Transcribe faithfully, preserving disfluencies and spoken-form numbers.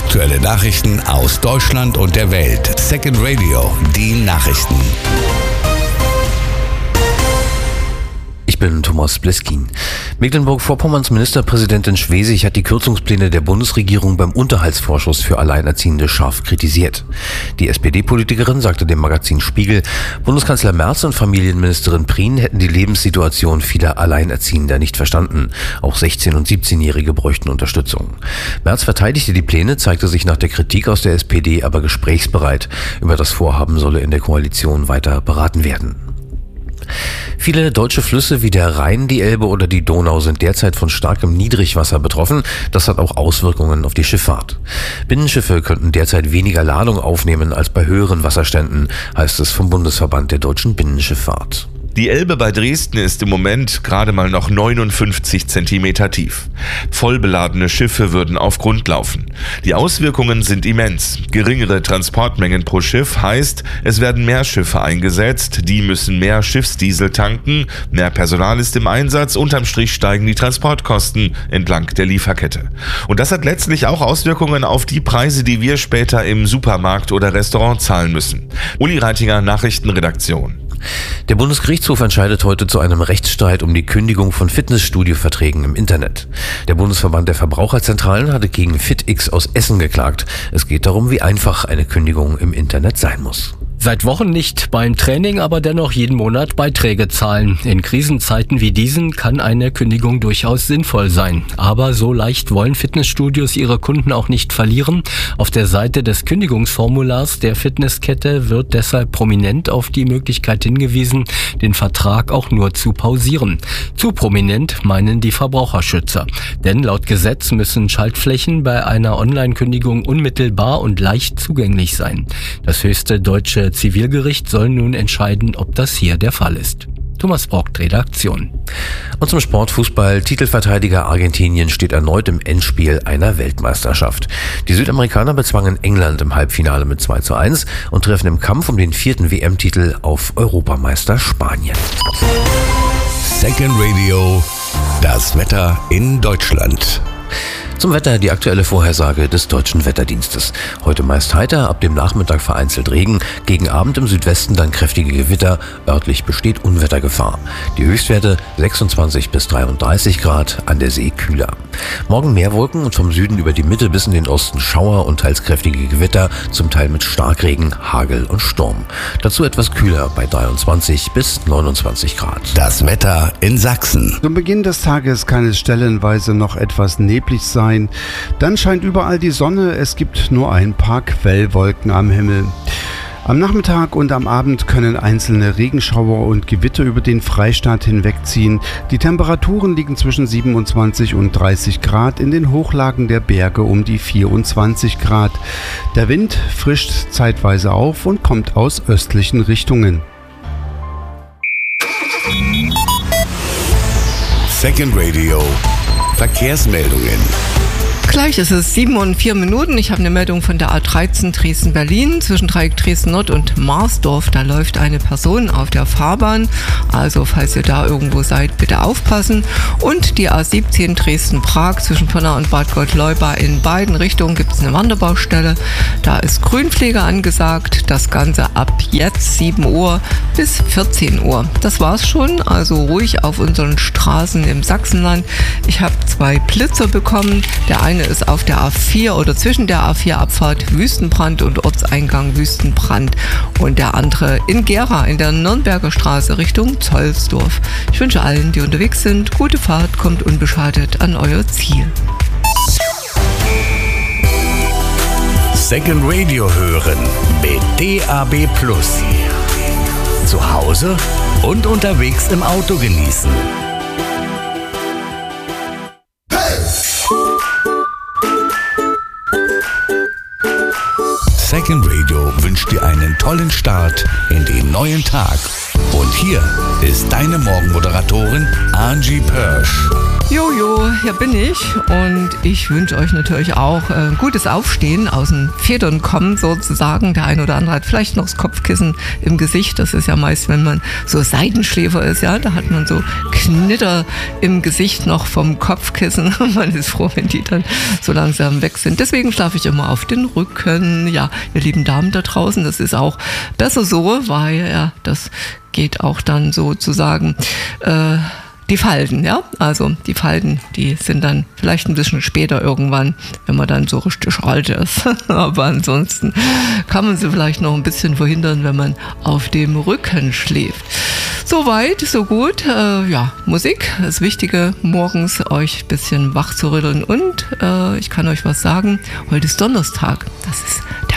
Aktuelle Nachrichten aus Deutschland und der Welt. Second Radio, die Nachrichten. Ich bin Thomas Bleskin. Mecklenburg-Vorpommerns Ministerpräsidentin Schwesig hat die Kürzungspläne der Bundesregierung beim Unterhaltsvorschuss für Alleinerziehende scharf kritisiert. Die S P D-Politikerin sagte dem Magazin Spiegel, Bundeskanzler Merz und Familienministerin Prien hätten die Lebenssituation vieler Alleinerziehender nicht verstanden. Auch sechzehn- und siebzehnjährige bräuchten Unterstützung. Merz verteidigte die Pläne, zeigte sich nach der Kritik aus der S P D aber gesprächsbereit. Über das Vorhaben solle in der Koalition weiter beraten werden. Viele deutsche Flüsse wie der Rhein, die Elbe oder die Donau sind derzeit von starkem Niedrigwasser betroffen. Das hat auch Auswirkungen auf die Schifffahrt. Binnenschiffe könnten derzeit weniger Ladung aufnehmen als bei höheren Wasserständen, heißt es vom Bundesverband der deutschen Binnenschifffahrt. Die Elbe bei Dresden ist im Moment gerade mal noch neunundfünfzig Zentimeter tief. Vollbeladene Schiffe würden auf Grund laufen. Die Auswirkungen sind immens. Geringere Transportmengen pro Schiff heißt, es werden mehr Schiffe eingesetzt, die müssen mehr Schiffsdiesel tanken, mehr Personal ist im Einsatz, unterm Strich steigen die Transportkosten entlang der Lieferkette. Und das hat letztlich auch Auswirkungen auf die Preise, die wir später im Supermarkt oder Restaurant zahlen müssen. Uli Reitinger, Nachrichtenredaktion. Der Bundesgerichtshof entscheidet heute zu einem Rechtsstreit um die Kündigung von Fitnessstudio-Verträgen im Internet. Der Bundesverband der Verbraucherzentralen hatte gegen FitX aus Essen geklagt. Es geht darum, wie einfach eine Kündigung im Internet sein muss. Seit Wochen nicht beim Training, aber dennoch jeden Monat Beiträge zahlen. In Krisenzeiten wie diesen kann eine Kündigung durchaus sinnvoll sein. Aber so leicht wollen Fitnessstudios ihre Kunden auch nicht verlieren. Auf der Seite des Kündigungsformulars der Fitnesskette wird deshalb prominent auf die Möglichkeit hingewiesen, den Vertrag auch nur zu pausieren. Zu prominent meinen die Verbraucherschützer. Denn laut Gesetz müssen Schaltflächen bei einer Online-Kündigung unmittelbar und leicht zugänglich sein. Das höchste deutsche Zivilgericht soll nun entscheiden, ob das hier der Fall ist. Thomas Brockt, Redaktion. Und zum Sportfußball. Titelverteidiger Argentinien steht erneut im Endspiel einer Weltmeisterschaft. Die Südamerikaner bezwangen England im Halbfinale mit zwei zu eins und treffen im Kampf um den vierten W M-Titel auf Europameister Spanien. Second Radio, das Wetter in Deutschland. Zum Wetter die aktuelle Vorhersage des Deutschen Wetterdienstes. Heute meist heiter, ab dem Nachmittag vereinzelt Regen, gegen Abend im Südwesten dann kräftige Gewitter, örtlich besteht Unwettergefahr. Die Höchstwerte sechsundzwanzig bis dreiunddreißig Grad, an der See kühler. Morgen mehr Wolken und vom Süden über die Mitte bis in den Osten Schauer und teils kräftige Gewitter, zum Teil mit Starkregen, Hagel und Sturm. Dazu etwas kühler bei dreiundzwanzig bis neunundzwanzig Grad. Das Wetter in Sachsen. Zum Beginn des Tages kann es stellenweise noch etwas neblig sein. Dann scheint überall die Sonne, es gibt nur ein paar Quellwolken am Himmel. Am Nachmittag und am Abend können einzelne Regenschauer und Gewitter über den Freistaat hinwegziehen. Die Temperaturen liegen zwischen siebenundzwanzig und dreißig Grad, in den Hochlagen der Berge um die vierundzwanzig Grad. Der Wind frischt zeitweise auf und kommt aus östlichen Richtungen. Second Radio, Verkehrsmeldungen. Gleich ist es sieben und vier Minuten. Ich habe eine Meldung von der A dreizehn Dresden-Berlin zwischen Dreieck Dresden-Nord und Marsdorf. Da läuft eine Person auf der Fahrbahn. Also falls ihr da irgendwo seid, bitte aufpassen. Und die A siebzehn Dresden-Prag zwischen Pirna und Bad Gottleuba. In beiden Richtungen gibt es eine Wanderbaustelle. Da ist Grünpflege angesagt. Das Ganze ab jetzt sieben Uhr bis vierzehn Uhr. Das war's schon. Also ruhig auf unseren Straßen im Sachsenland. Ich habe zwei Blitzer bekommen. Der eine ist auf der A vier oder zwischen der A vier Abfahrt Wüstenbrand und Ortseingang Wüstenbrand und der andere in Gera in der Nürnberger Straße Richtung Zollsdorf. Ich wünsche allen, die unterwegs sind, gute Fahrt, kommt unbeschadet an euer Ziel. Second Radio hören mit D A B Plus. Zu Hause und unterwegs im Auto genießen. Second Radio wünscht dir einen tollen Start in den neuen Tag. Und hier ist deine Morgenmoderatorin Angie Pörsch. Jojo, hier bin ich und ich wünsche euch natürlich auch äh, gutes Aufstehen, aus den Federn kommen sozusagen. Der eine oder andere hat vielleicht noch das Kopfkissen im Gesicht. Das ist ja meist, wenn man so Seitenschläfer ist, ja, da hat man so Knitter im Gesicht noch vom Kopfkissen. Man ist froh, wenn die dann so langsam weg sind. Deswegen schlafe ich immer auf den Rücken. Ja, ihr lieben Damen da draußen, das ist auch besser so, weil ja, das geht auch dann sozusagen äh, die Falten, ja, also die Falten, die sind dann vielleicht ein bisschen später irgendwann, wenn man dann so richtig alt ist. Aber ansonsten kann man sie vielleicht noch ein bisschen verhindern, wenn man auf dem Rücken schläft. Soweit, so gut. Äh, ja, Musik, das Wichtige, morgens euch ein bisschen wach zu rütteln. Und äh, ich kann euch was sagen, heute ist Donnerstag. Das ist